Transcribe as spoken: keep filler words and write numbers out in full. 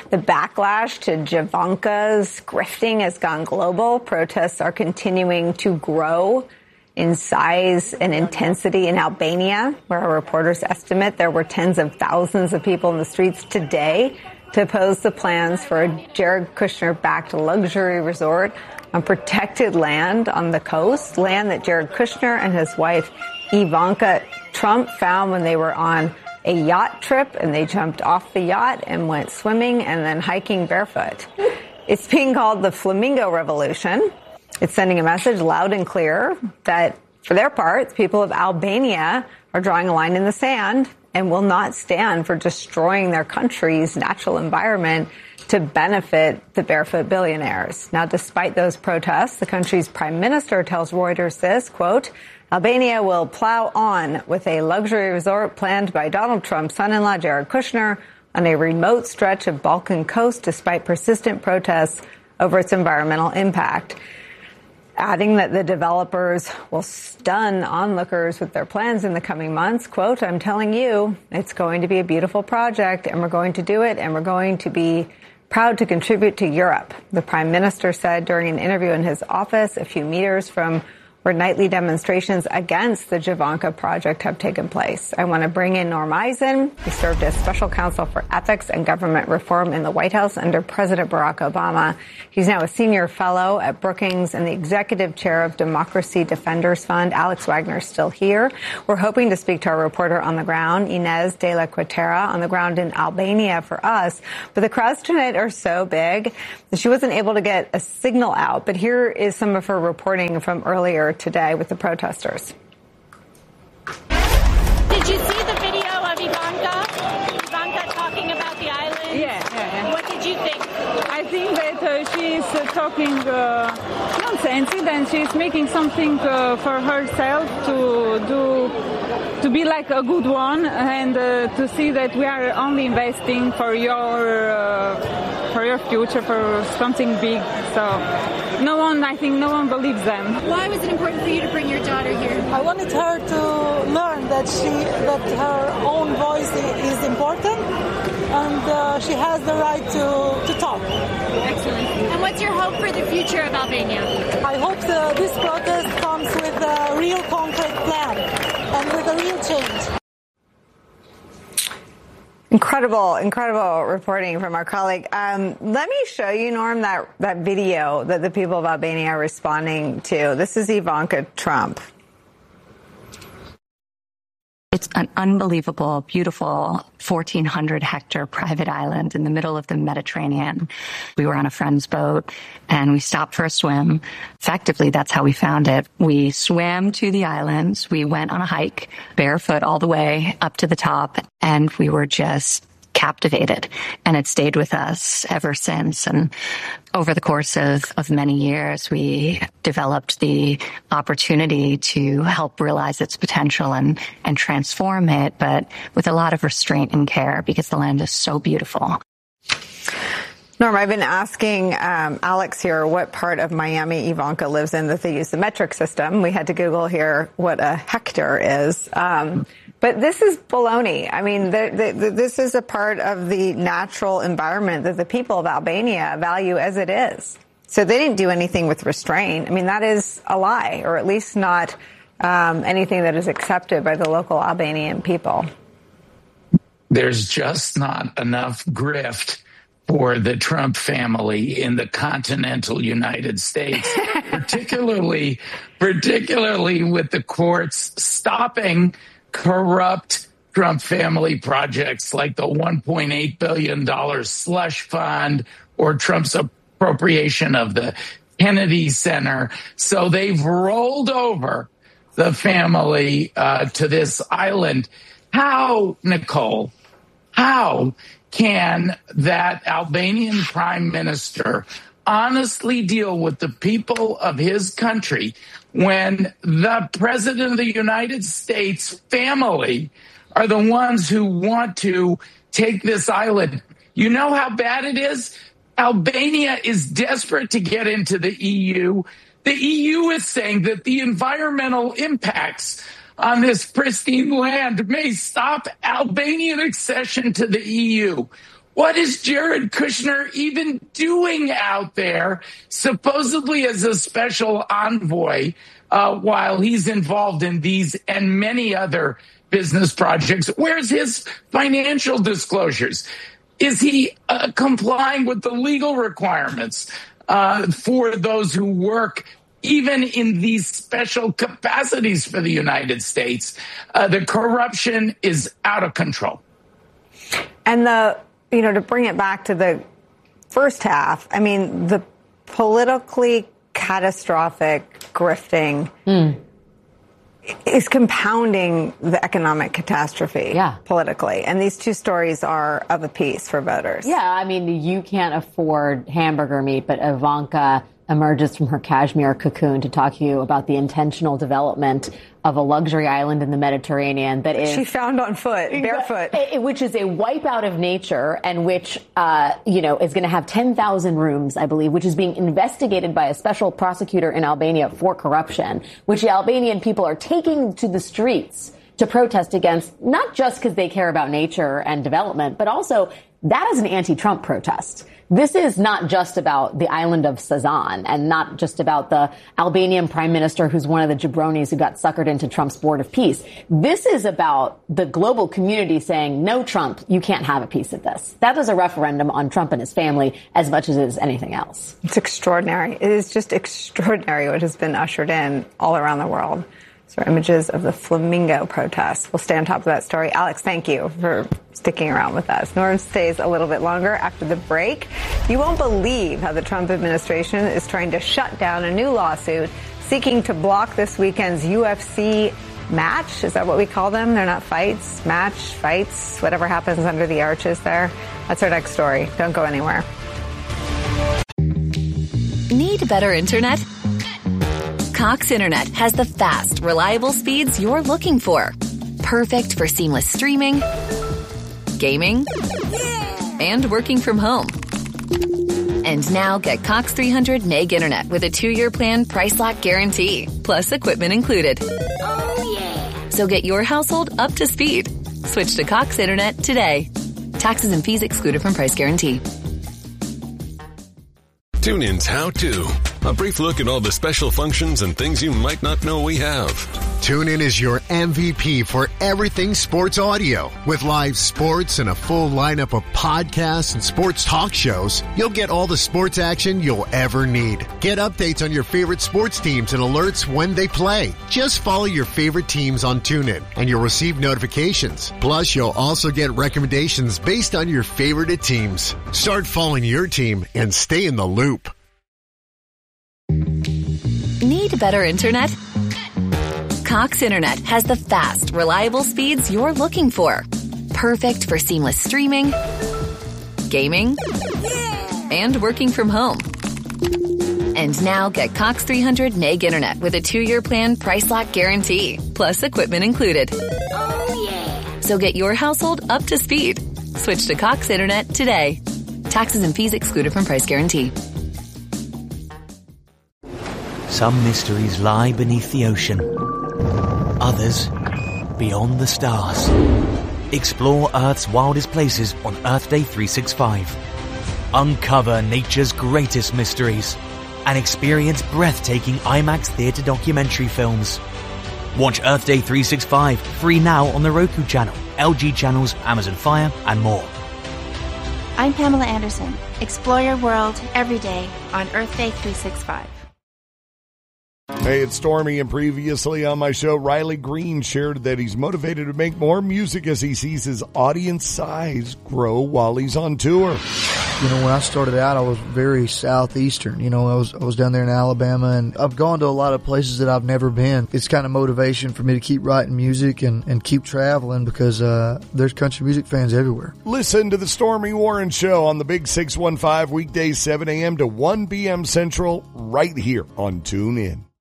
The backlash to Javanka's grifting has gone global. Protests are continuing to grow in size and intensity in Albania, where our reporters estimate there were tens of thousands of people in the streets today to oppose the plans for a Jared Kushner-backed luxury resort on protected land on the coast, land that Jared Kushner and his wife Ivanka Trump found when they were on a yacht trip, and they jumped off the yacht and went swimming and then hiking barefoot. It's being called the Flamingo Revolution. It's sending a message loud and clear that, for their part, the people of Albania are drawing a line in the sand and will not stand for destroying their country's natural environment to benefit the barefoot billionaires. Now, despite those protests, the country's prime minister tells Reuters this, quote, Albania will plow on with a luxury resort planned by Donald Trump's son-in-law, Jared Kushner, on a remote stretch of Balkan coast despite persistent protests over its environmental impact. Adding that the developers will stun onlookers with their plans in the coming months. Quote, I'm telling you, it's going to be a beautiful project, and we're going to do it, and we're going to be proud to contribute to Europe, the prime minister said during an interview in his office a few meters from where nightly demonstrations against the Javanka project have taken place. I want to bring in Norm Eisen. He served as special counsel for ethics and government reform in the White House under President Barack Obama. He's now a senior fellow at Brookings and the executive chair of Democracy Defenders Fund. Alex Wagner is still here. We're hoping to speak to our reporter on the ground, Inez de la Quatera, on the ground in Albania for us. But the crowds tonight are so big that she wasn't able to get a signal out. But here is some of her reporting from earlier today with the protesters. Did you see the video of Ivanka? Ivanka talking about the island? Yeah. yeah, yeah. What did you think? I think that uh, she is uh, talking uh, nonsense, and she's making something uh, for herself to do, to be like a good one, and uh, to see that we are only investing for your uh, for your future, for something big. So no one, I think, no one believes them. Why was it important for you to bring your daughter here? I wanted her to learn that she that her own voice is important, and uh, she has the right to, to talk. Excellent. And what's your hope for the future of Albania? I hope the, this protest comes with a real concrete plan and with a real change. Incredible, incredible reporting from our colleague. Um, let me show you, Norm, that, that video that the people of Albania are responding to. This is Ivanka Trump. It's an unbelievable, beautiful fourteen hundred hectare private island in the middle of the Mediterranean. We were on a friend's boat and we stopped for a swim. Effectively, that's how we found it. We swam to the islands. We went on a hike barefoot all the way up to the top, and we were just captivated, and it stayed with us ever since. And over the course of, of many years, we developed the opportunity to help realize its potential and, and transform it, but with a lot of restraint and care because the land is so beautiful. Norm, I've been asking um, Alex here what part of Miami Ivanka lives in that they use the metric system. We had to Google here what a hectare is. Um, but this is baloney. I mean, the, the, the, this is a part of the natural environment that the people of Albania value as it is. So they didn't do anything with restraint. I mean, that is a lie, or at least not um, anything that is accepted by the local Albanian people. There's just not enough grift for the Trump family in the continental United States, particularly, particularly with the courts stopping corrupt Trump family projects like the one point eight billion dollars slush fund or Trump's appropriation of the Kennedy Center. So they've rolled over the family uh, to this island. How, Nicole, how can that Albanian prime minister honestly deal with the people of his country when the president of the United States family are the ones who want to take this island? You know how bad it is? Albania is desperate to get into the E U. The E U is saying that the environmental impacts on this pristine land may stop Albanian accession to the E U. What is Jared Kushner even doing out there, supposedly as a special envoy, uh, while he's involved in these and many other business projects? Where's his financial disclosures? Is he uh, complying with the legal requirements uh, for those who work even in these special capacities for the United States? Uh, the corruption is out of control. And the, you know, to bring it back to the first half, I mean, the politically catastrophic grifting mm. is compounding the economic catastrophe yeah. politically. And these two stories are of a piece for voters. Yeah, I mean, you can't afford hamburger meat, but Ivanka emerges from her cashmere cocoon to talk to you about the intentional development of a luxury island in the Mediterranean that is... She found on foot, barefoot. Which is a wipeout of nature and which, uh, you know, is going to have ten thousand rooms, I believe, which is being investigated by a special prosecutor in Albania for corruption, which the Albanian people are taking to the streets to protest against, not just because they care about nature and development, but also that is an anti-Trump protest. This is not just about the island of Sazan and not just about the Albanian prime minister who's one of the jabronis who got suckered into Trump's board of peace. This is about the global community saying, no, Trump, you can't have a piece of this. That is a referendum on Trump and his family as much as it is anything else. It's extraordinary. It is just extraordinary what has been ushered in all around the world. These are images of the flamingo protests. We'll stay on top of that story. Alex, thank you for sticking around with us. Norm stays a little bit longer after the break. You won't believe how the Trump administration is trying to shut down a new lawsuit seeking to block this weekend's U F C match. Is that what we call them? They're not fights, match, fights, whatever happens under the arches there. That's our next story. Don't go anywhere. Need better internet? Cox Internet has the fast, reliable speeds you're looking for. Perfect for seamless streaming, gaming, and working from home. And now get Cox three hundred meg internet with a two-year plan price lock guarantee, plus equipment included. Oh, yeah. So get your household up to speed. Switch to Cox Internet today. Taxes and fees excluded from price guarantee. TuneIn's How To. A brief look at all the special functions and things you might not know we have. TuneIn is your M V P for everything sports audio. With live sports and a full lineup of podcasts and sports talk shows, you'll get all the sports action you'll ever need. Get updates on your favorite sports teams and alerts when they play. Just follow your favorite teams on TuneIn and you'll receive notifications. Plus, you'll also get recommendations based on your favorite teams. Start following your team and stay in the loop. Need better internet? Cox Internet has the fast, reliable speeds you're looking for. Perfect for seamless streaming, gaming, and working from home. And now get Cox three hundred meg internet with a two-year plan price lock guarantee, plus equipment included. Oh, yeah. So get your household up to speed. Switch to Cox Internet today. Taxes and fees excluded from price guarantee. Some mysteries lie beneath the ocean. Others, beyond the stars. Explore Earth's wildest places on Earth Day three sixty-five. Uncover nature's greatest mysteries and experience breathtaking IMAX theater documentary films. Watch Earth Day three sixty-five free now on the Roku channel, L G channels, Amazon Fire, and more. I'm Pamela Anderson. Explore your world every day on Earth Day three sixty-five. Hey, it's Stormy, and previously on my show, Riley Green shared that he's motivated to make more music as he sees his audience size grow while he's on tour. You know, when I started out, I was very southeastern. You know, I was I was down there in Alabama, and I've gone to a lot of places that I've never been. It's kind of motivation for me to keep writing music and, and keep traveling because uh, there's country music fans everywhere. Listen to the Stormy Warren Show on the Big six one five, weekdays seven a.m. to one p.m. Central, right here on TuneIn.